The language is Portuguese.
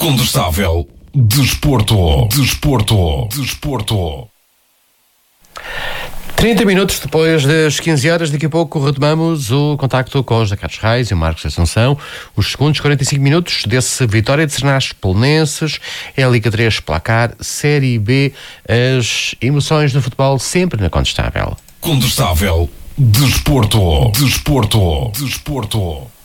Condestável Desporto. 30 minutos depois das 15 horas, daqui a pouco retomamos o contacto com os José Reis e o Marcos Assunção. Os segundos 45 minutos desse Vitória de Sernás Belenenses, é a Liga 3 placar, Série B, as emoções do futebol sempre na Condestável. Condestável Desporto.